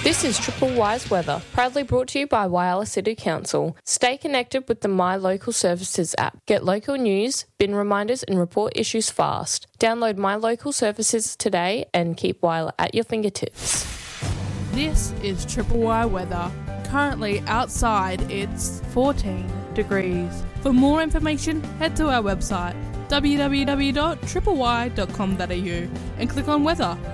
This is Triple Wise Weather, proudly brought to you by Whyalla City Council. Stay connected with the My Local Services app. Get local news, bin reminders and report issues fast. Download My Local Services today and keep Whyalla at your fingertips. This is Triple Y Weather. Currently outside it's 14 degrees. For more information, head to our website www.tripley.com.au and click on weather.